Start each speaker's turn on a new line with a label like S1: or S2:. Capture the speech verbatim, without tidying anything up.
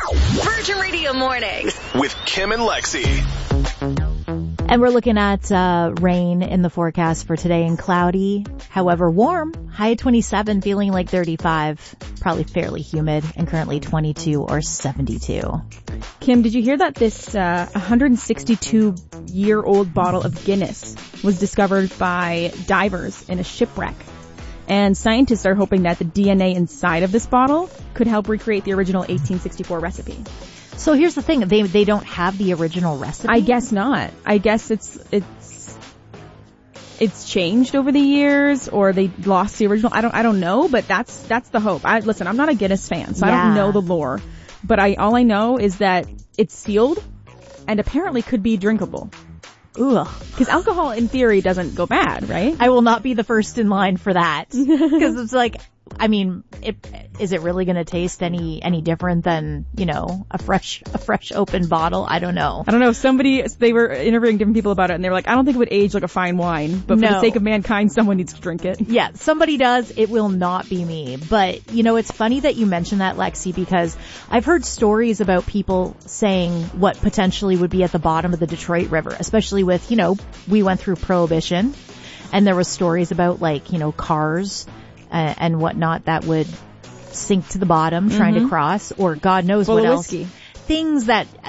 S1: Virgin Radio Mornings
S2: with Kim and Lexi.
S3: And we're looking at uh rain in the forecast for today and cloudy, however warm. High at twenty-seven, feeling like thirty-five, probably fairly humid, and currently twenty-two or seventy-two.
S4: Kim, did you hear that this uh one hundred sixty-two year old bottle of Guinness was discovered by divers in a shipwreck? And scientists are hoping that the D N A inside of this bottle could help recreate the original eighteen sixty-four recipe.
S3: So here's the thing, they they don't have the original recipe?
S4: I guess not. I guess it's it's it's changed over the years, or they lost the original. I don't I don't know, but that's that's the hope. I listen, I'm not a Guinness fan, so
S3: Yeah.
S4: I don't know the lore. But I all I know is that it's sealed and apparently could be drinkable.
S3: Ugh.
S4: Because alcohol in theory doesn't go bad, right?
S3: I will not be the first in line for that. Because it's like, I mean, it, is it really going to taste any any different than, you know, a fresh a fresh open bottle? I don't know.
S4: I don't know. Somebody, they were interviewing different people about it, and they were like, I don't think it would age like a fine wine, but for
S3: No.
S4: the sake of mankind, someone needs to drink it.
S3: Yeah, somebody does. It will not be me. But, you know, it's funny that you mentioned that, Lexi, because I've heard stories about people saying what potentially would be at the bottom of the Detroit River, especially with, you know, we went through Prohibition, and there was stories about, like, you know, cars uh, and whatnot that would sink to the bottom trying
S4: Mm-hmm.
S3: to cross, or God knows
S4: Full
S3: what
S4: of
S3: else.
S4: whiskey.
S3: Things that